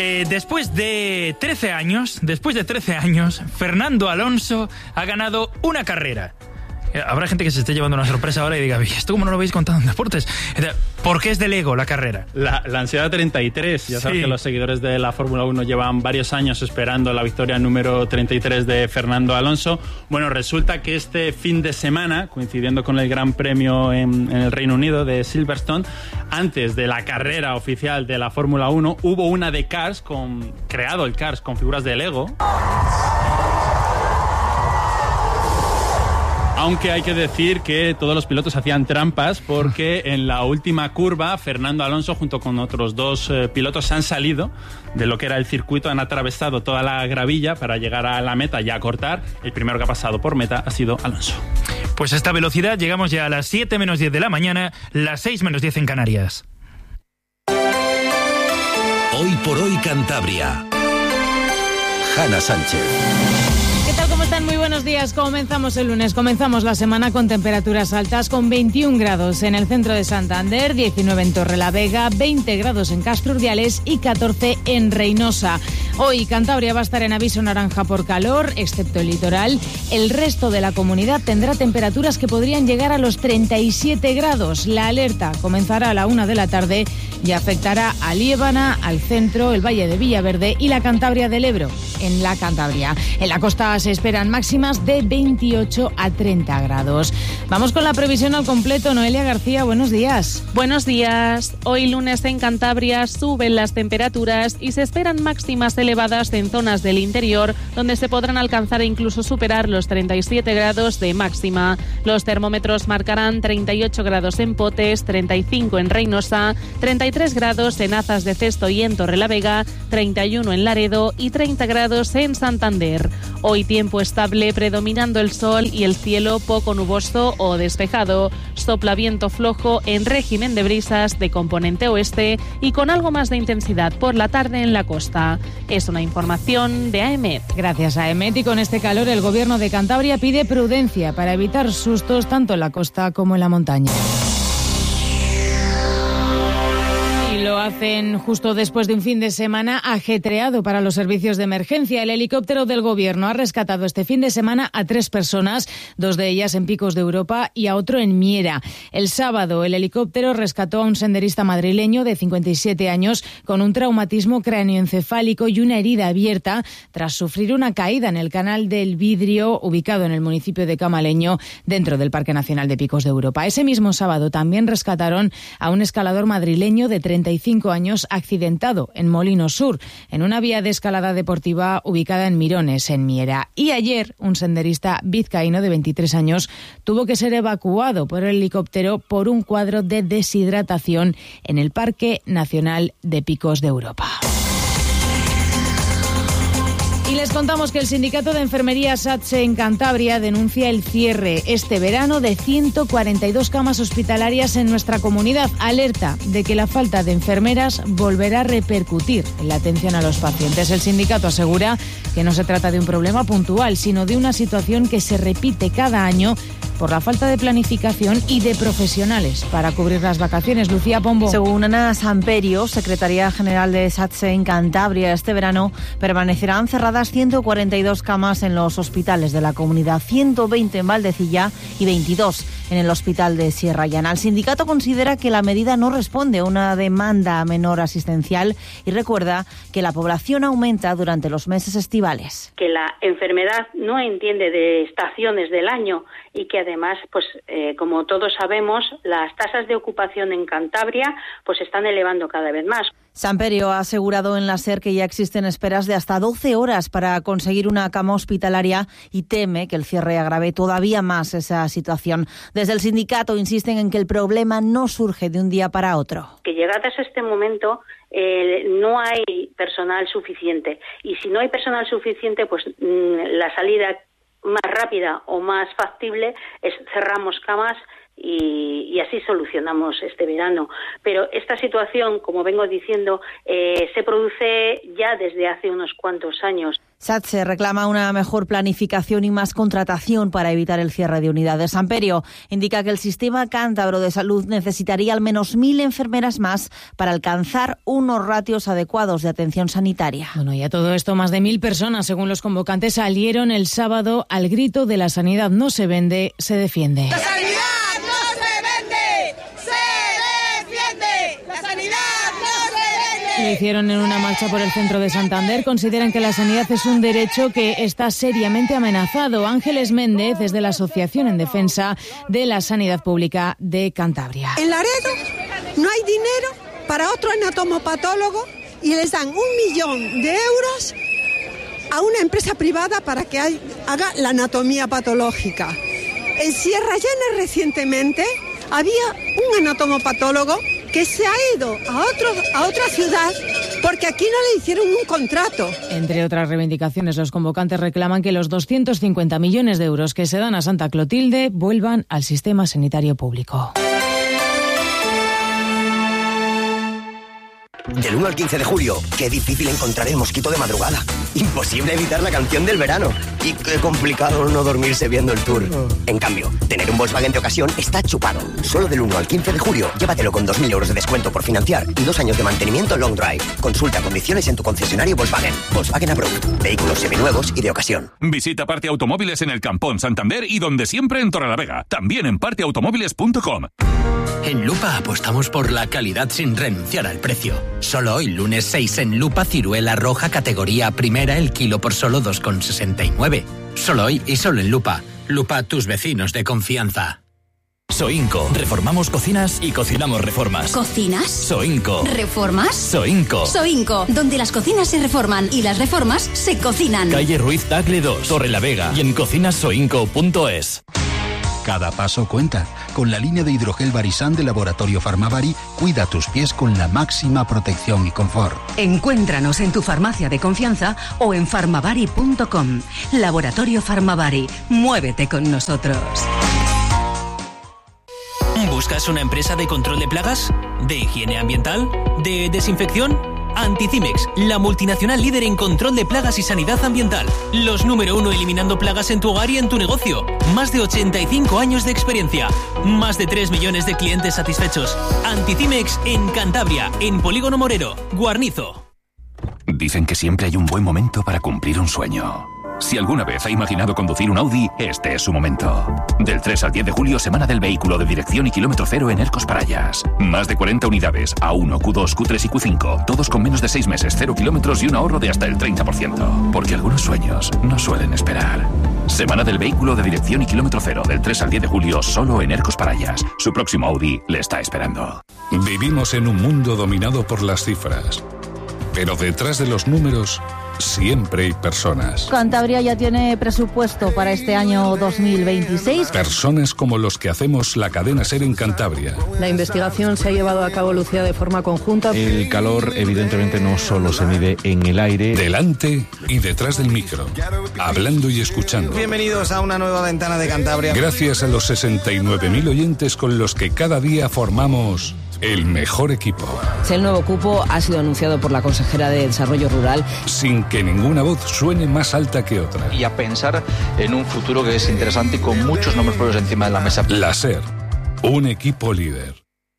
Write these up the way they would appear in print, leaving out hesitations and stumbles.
Después de 13 años, Fernando Alonso ha ganado una carrera. Habrá gente que se esté llevando una sorpresa ahora y diga, ¿esto cómo no lo habéis contado en deportes? ¿Por qué es de Lego la carrera? La ansiedad 33. Ya sabes que los seguidores de la Fórmula 1 llevan varios años esperando la victoria número 33 de Fernando Alonso. Bueno, resulta que este fin de semana, coincidiendo con el Gran Premio en el Reino Unido de Silverstone, antes de la carrera oficial de la Fórmula 1, hubo una de Cars, creado el Cars con figuras de Lego. Aunque hay que decir que todos los pilotos hacían trampas porque en la última curva Fernando Alonso junto con otros dos pilotos han salido de lo que era el circuito, han atravesado toda la gravilla para llegar a la meta y a cortar. El primero que ha pasado por meta ha sido Alonso. Pues a esta velocidad llegamos ya a las 7 menos 10 de la mañana, las 6 menos 10 en Canarias. Hoy por hoy Cantabria. Hanna Sánchez. ¿Qué tal? ¿Cómo están? Muy buenos días. Comenzamos el lunes, comenzamos la semana con temperaturas altas, con 21 grados en el centro de Santander, 19 en Torrelavega, 20 grados en Castro Urdiales y 14 en Reinosa. Hoy Cantabria va a estar en aviso naranja por calor, excepto el litoral. El resto de la comunidad tendrá temperaturas que podrían llegar a los 37 grados. La alerta comenzará a la 1 de la tarde y afectará a Liébana, al centro, el Valle de Villaverde y la Cantabria del Ebro, en la Cantabria. En la costa se esperan máximas de 28 a 30 grados. Vamos con la previsión al completo. Noelia García, buenos días. Buenos días. Hoy lunes en Cantabria suben las temperaturas y se esperan máximas elevadas en zonas del interior, donde se podrán alcanzar e incluso superar los 37 grados de máxima. Los termómetros marcarán 38 grados en Potes, 35 en Reinosa, 33 grados en Azas de Cesto y en Torrelavega, 31 en Laredo y 30 grados en Santander. Hoy tiempo estable, predominando el sol y el cielo poco nuboso o despejado. Sopla viento flojo en régimen de brisas de componente oeste y con algo más de intensidad por la tarde en la costa. Es una información de AEMET. Gracias, AEMET. Y con este calor, el Gobierno de Cantabria pide prudencia para evitar sustos tanto en la costa como en la montaña. Lo hacen justo después de un fin de semana ajetreado para los servicios de emergencia. El helicóptero del Gobierno ha rescatado este fin de semana a 3 personas, 2 de ellas en Picos de Europa y a otro en Miera. El sábado, el helicóptero rescató a un senderista madrileño de 57 años con un traumatismo cráneoencefálico y una herida abierta tras sufrir una caída en el canal del Vidrio, ubicado en el municipio de Camaleño, dentro del Parque Nacional de Picos de Europa. Ese mismo sábado también rescataron a un escalador madrileño de 35 años accidentado en Molino Sur, en una vía de escalada deportiva ubicada en Mirones, en Miera. Y ayer, un senderista vizcaíno de 23 años tuvo que ser evacuado por el helicóptero por un cuadro de deshidratación en el Parque Nacional de Picos de Europa. Y les contamos que el Sindicato de Enfermería SATSE en Cantabria denuncia el cierre este verano de 142 camas hospitalarias en nuestra comunidad. Alerta de que la falta de enfermeras volverá a repercutir en la atención a los pacientes. El sindicato asegura que no se trata de un problema puntual, sino de una situación que se repite cada año por la falta de planificación y de profesionales para cubrir las vacaciones. Lucía Pombo. Según Ana Samperio, secretaria general de SATSE en Cantabria, este verano permanecerán cerradas 142 camas en los hospitales de la comunidad, 120 en Valdecilla y 22 en el hospital de Sierra Llana. El sindicato considera que la medida no responde a una demanda menor asistencial y recuerda que la población aumenta durante los meses estivales. Que la enfermedad no entiende de estaciones del año y que además, como todos sabemos, las tasas de ocupación en Cantabria se están elevando cada vez más. Samperio ha asegurado en la SER que ya existen esperas de hasta 12 horas para conseguir una cama hospitalaria y teme que el cierre agrave todavía más esa situación. Desde el sindicato insisten en que el problema no surge de un día para otro. Que llegadas a este momento no hay personal suficiente y si no hay personal suficiente, la salida más rápida o más factible es cerramos camas y así solucionamos este verano. Pero esta situación, como vengo diciendo, se produce ya desde hace unos cuantos años. SATSE reclama una mejor planificación y más contratación para evitar el cierre de unidades. Amperio indica que el sistema cántabro de salud necesitaría al menos 1.000 enfermeras más para alcanzar unos ratios adecuados de atención sanitaria. Bueno, y a todo esto, más de 1.000 personas, según los convocantes, salieron el sábado al grito de "La sanidad no se vende, se defiende". ¡La sanidad no se vende! ¡Se defiende! ¡La sanidad no se vende! Lo hicieron en una marcha por el centro de Santander. Consideran que la sanidad es un derecho que está seriamente amenazado. Ángeles Méndez es de la Asociación en Defensa de la Sanidad Pública de Cantabria. En Laredo no hay dinero para otro anatomopatólogo y les dan 1 millón de euros a una empresa privada para que haga la anatomía patológica. En Sierra Llana recientemente había un anatomopatólogo que se ha ido a otra ciudad porque aquí no le hicieron un contrato. Entre otras reivindicaciones, los convocantes reclaman que los 250 millones de euros que se dan a Santa Clotilde vuelvan al sistema sanitario público. Del 1 al 15 de julio, qué difícil encontrar el mosquito de madrugada. Imposible evitar la canción del verano. Y qué complicado no dormirse viendo el Tour. En cambio, tener un Volkswagen de ocasión está chupado. Solo del 1 al 15 de julio, llévatelo con 2.000 euros de descuento por financiar y 2 años de mantenimiento long drive. Consulta condiciones en tu concesionario Volkswagen. Volkswagen Approved. Vehículos seminuevos y de ocasión. Visita Parte Automóviles en el Campón, Santander y donde siempre en Torrelavega. También en parteautomóviles.com. En Lupa apostamos por la calidad sin renunciar al precio. Solo hoy, lunes 6, en Lupa, ciruela roja categoría primera, el kilo por solo 2,69. Solo hoy y solo en Lupa. Lupa, tus vecinos de confianza. Soinco. Reformamos cocinas y cocinamos reformas. ¿Cocinas? Soinco. ¿Reformas? Soinco. Soinco, donde las cocinas se reforman y las reformas se cocinan. Calle Ruiz Tagle 2, Torrelavega y en cocinasoinco.es. Cada paso cuenta. Con la línea de hidrogel Barisan de Laboratorio Farmavari, cuida tus pies con la máxima protección y confort. Encuéntranos en tu farmacia de confianza o en farmavari.com. Laboratorio Farmavari. Muévete con nosotros. ¿Buscas una empresa de control de plagas? ¿De higiene ambiental? ¿De desinfección? Anticimex, la multinacional líder en control de plagas y sanidad ambiental. Los número 1 eliminando plagas en tu hogar y en tu negocio. Más de 85 años de experiencia. Más de 3 millones de clientes satisfechos. Anticimex en Cantabria, en Polígono Morero, Guarnizo. Dicen que siempre hay un buen momento para cumplir un sueño. Si alguna vez ha imaginado conducir un Audi, este es su momento. Del 3 al 10 de julio, semana del vehículo de dirección y kilómetro cero en Ercos Parayas. Más de 40 unidades, A1, Q2, Q3 y Q5. Todos con menos de 6 meses, 0 kilómetros y un ahorro de hasta el 30%. Porque algunos sueños no suelen esperar. Semana del vehículo de dirección y kilómetro cero, del 3 al 10 de julio, solo en Ercos Parayas. Su próximo Audi le está esperando. Vivimos en un mundo dominado por las cifras. Pero detrás de los números siempre hay personas. Cantabria ya tiene presupuesto para este año 2026. Personas como los que hacemos la cadena SER en Cantabria. La investigación se ha llevado a cabo, Lucía, de forma conjunta. El calor, evidentemente, no solo se mide en el aire. Delante y detrás del micro. Hablando y escuchando. Bienvenidos a una nueva ventana de Cantabria. Gracias a los 69.000 oyentes con los que cada día formamos el mejor equipo. El nuevo cupo ha sido anunciado por la consejera de Desarrollo Rural. Sin que ninguna voz suene más alta que otra. Y a pensar en un futuro que es interesante y con muchos nombres propios encima de la mesa. La SER, un equipo líder.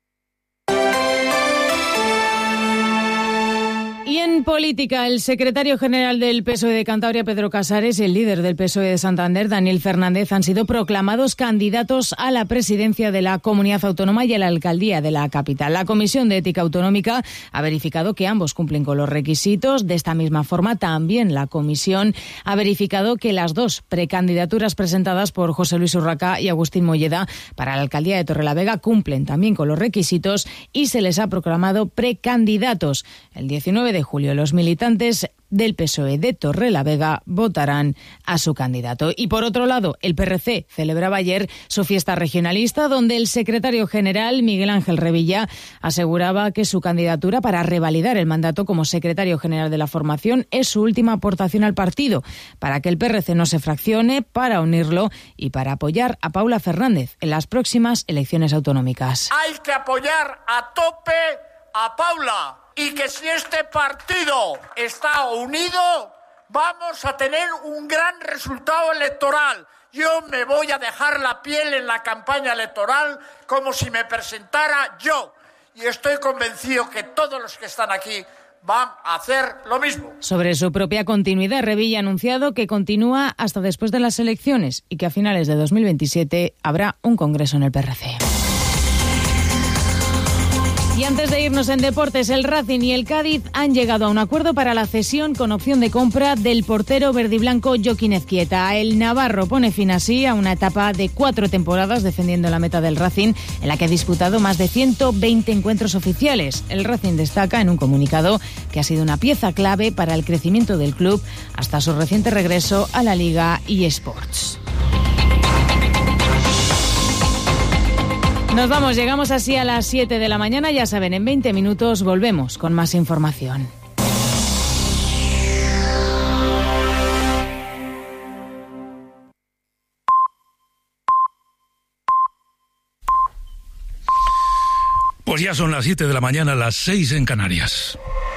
Y en política, el secretario general del PSOE de Cantabria, Pedro Casares, y el líder del PSOE de Santander, Daniel Fernández, han sido proclamados candidatos a la presidencia de la comunidad autónoma y a la alcaldía de la capital. La Comisión de Ética Autonómica ha verificado que ambos cumplen con los requisitos. De esta misma forma, también la comisión ha verificado que las dos precandidaturas presentadas por José Luis Urraca y Agustín Molleda para la alcaldía de Torrelavega cumplen también con los requisitos y se les ha proclamado precandidatos. El 19 de julio julio los militantes del PSOE de Torrelavega votarán a su candidato. Y por otro lado, el PRC celebraba ayer su fiesta regionalista, donde el secretario general, Miguel Ángel Revilla, aseguraba que su candidatura para revalidar el mandato como secretario general de la formación es su última aportación al partido, para que el PRC no se fraccione, para unirlo y para apoyar a Paula Fernández en las próximas elecciones autonómicas. Hay que apoyar a tope a Paula. Y que si este partido está unido, vamos a tener un gran resultado electoral. Yo me voy a dejar la piel en la campaña electoral como si me presentara yo. Y estoy convencido que todos los que están aquí van a hacer lo mismo. Sobre su propia continuidad, Revilla ha anunciado que continúa hasta después de las elecciones y que a finales de 2027 habrá un congreso en el PRC. Y antes de irnos en deportes, el Racing y el Cádiz han llegado a un acuerdo para la cesión con opción de compra del portero verdiblanco Joaquín Ezquieta. El navarro pone fin así a una etapa de 4 temporadas defendiendo la meta del Racing, en la que ha disputado más de 120 encuentros oficiales. El Racing destaca en un comunicado que ha sido una pieza clave para el crecimiento del club hasta su reciente regreso a la Liga eSports. Nos vamos, llegamos así a las 7 de la mañana. Ya saben, en 20 minutos volvemos con más información. Pues ya son las 7 de la mañana, las 6 en Canarias.